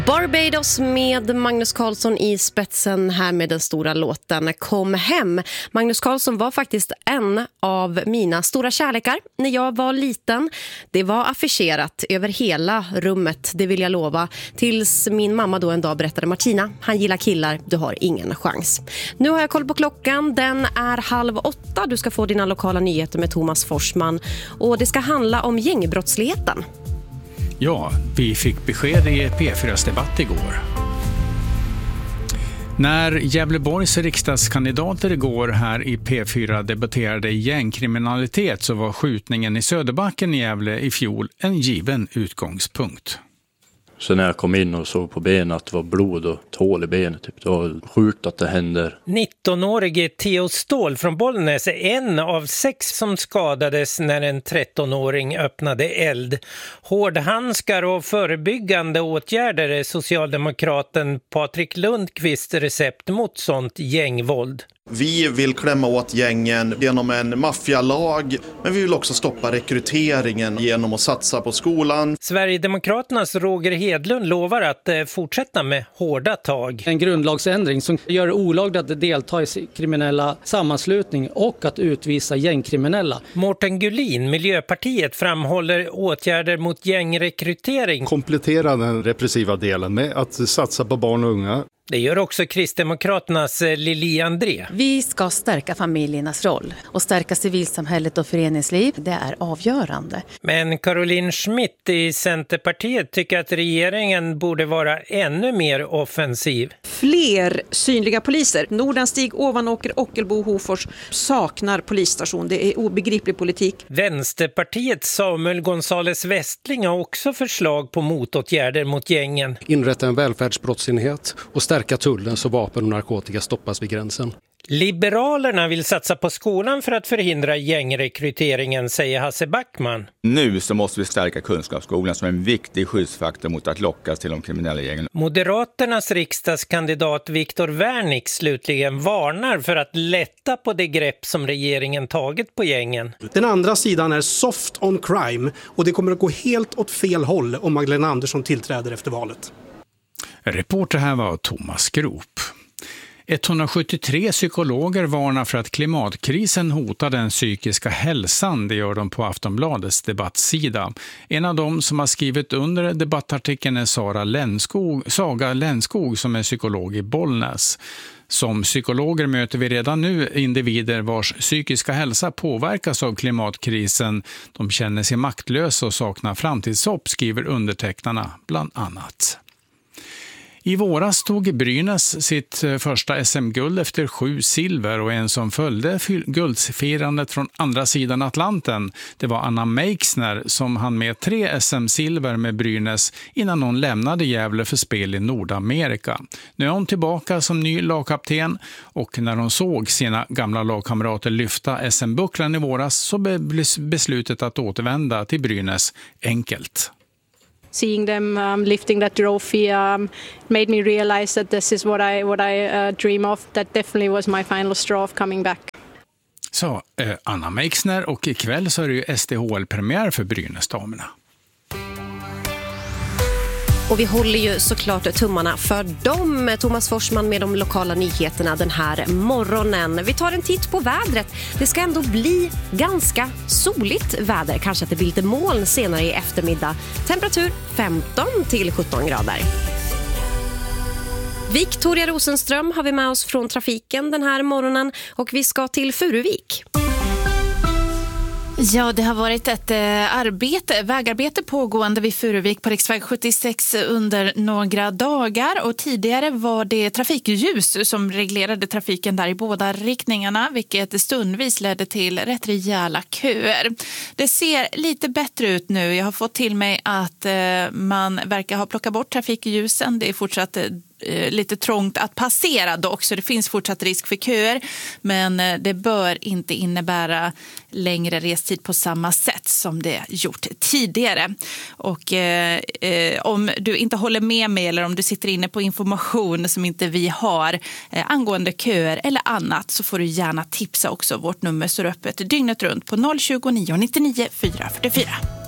Barbados med Magnus Carlsson i spetsen här med den stora låten Kom hem. Magnus Carlsson var faktiskt en av mina stora kärlekar när jag var liten. Det var affischerat över hela rummet, det vill jag lova. Tills min mamma då en dag berättade: Martina, han gillar killar, du har ingen chans. Nu har jag koll på klockan, den är 7:30. Du ska få dina lokala nyheter med Thomas Forsman. Och det ska handla om gängbrottsligheten. Ja, vi fick besked i P4s debatt igår. När Gävleborgs riksdagskandidater igår här i P4 debatterade gängkriminalitet så var skjutningen i Söderbacken i Gävle i fjol en given utgångspunkt. Så när jag kom in och såg på benen att det var blod och tål i benet, det var sjukt att det händer. 19-årige Theo Ståhl från Bollnäs är en av 6 som skadades när en 13-åring öppnade eld. Hårdhandskar och förebyggande åtgärder är socialdemokraten Patrik Lundqvist recept mot sånt gängvåld. Vi vill klämma åt gängen genom en maffialag, men vi vill också stoppa rekryteringen genom att satsa på skolan. Sverigedemokraternas Roger Hedlund lovar att fortsätta med hårda tag. En grundlagsändring som gör det olagligt att delta i kriminella sammanslutning och att utvisa gängkriminella. Mårten Gullin, Miljöpartiet, framhåller åtgärder mot gängrekrytering. Komplettera den repressiva delen med att satsa på barn och unga. Det gör också Kristdemokraternas Lili André. Vi ska stärka familjernas roll och stärka civilsamhället och föreningsliv. Det är avgörande. Men Caroline Schmidt i Centerpartiet tycker att regeringen borde vara ännu mer offensiv. Fler synliga poliser. Nordanstig, Ovanåker, Ockelbo, Hofors saknar polisstation. Det är obegriplig politik. Vänsterpartiets Samuel Gonzales Westling har också förslag på motåtgärder mot gängen. Inrätta en välfärdsbrottsenhet och stärka tullen så vapen och narkotika stoppas vid gränsen. Liberalerna vill satsa på skolan för att förhindra gängrekryteringen, säger Hasse Backman. Nu så måste vi stärka kunskapsskolan som en viktig skyddsfaktor mot att lockas till de kriminella gängen. Moderaternas riksdagskandidat Viktor Wärnick slutligen varnar för att lätta på det grepp som regeringen tagit på gängen. Den andra sidan är soft on crime och det kommer att gå helt åt fel håll om Magdalena Andersson tillträder efter valet. Reporter här var Thomas Grop. 173 psykologer varnar för att klimatkrisen hotar den psykiska hälsan. Det gör de på Aftonbladets debattsida. En av dem som har skrivit under debattartikeln är Saga Lennskog som är psykolog i Bollnäs. Som psykologer möter vi redan nu individer vars psykiska hälsa påverkas av klimatkrisen. De känner sig maktlösa och saknar framtidshopp, skriver undertecknarna bland annat. I våras tog Brynäs sitt första SM-guld efter 7 silver och en som följde guldsfirandet från andra sidan Atlanten. Det var Anna Meixner som hann med 3 SM-silver med Brynäs innan hon lämnade Gävle för spel i Nordamerika. Nu är hon tillbaka som ny lagkapten och när hon såg sina gamla lagkamrater lyfta SM-bucklan i våras så blev beslutet att återvända till Brynäs enkelt. Seeing them lifting that trophy made me realize that this is what I dream of. That definitely was my final straw of coming back. Så Anna Meixner, och ikväll så är det ju SDHL-premiär för Brynäs-damerna. Och vi håller ju såklart tummarna för dem. Thomas Forsman med de lokala nyheterna den här morgonen. Vi tar en titt på vädret. Det ska ändå bli ganska soligt väder. Kanske att det blir lite moln senare i eftermiddag. Temperatur 15 till 17 grader. Victoria Rosenström har vi med oss från trafiken den här morgonen. Och vi ska till Furuvik. Ja, det har varit ett vägarbete pågående vid Furuvik på riksväg 76 under några dagar och tidigare var det trafikljus som reglerade trafiken där i båda riktningarna, vilket stundvis ledde till rätt rejäla köer. Det ser lite bättre ut nu. Jag har fått till mig att man verkar ha plockat bort trafikljusen. Det är fortsatt lite trångt att passera dock, så det finns fortsatt risk för köer, men det bör inte innebära längre restid på samma sätt som det gjort tidigare. Och om du inte håller med mig eller om du sitter inne på information som inte vi har angående köer eller annat, så får du gärna tipsa också. Vårt nummer står öppet dygnet runt på 029 99 444.